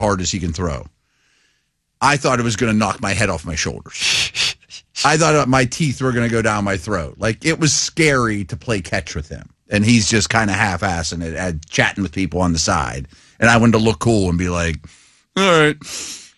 hard as he can throw. I thought it was going to knock my head off my shoulders. I thought my teeth were going to go down my throat. Like, it was scary to play catch with him. And he's just kind of half-assing it, chatting with people on the side. And I wanted to look cool and be like, all right.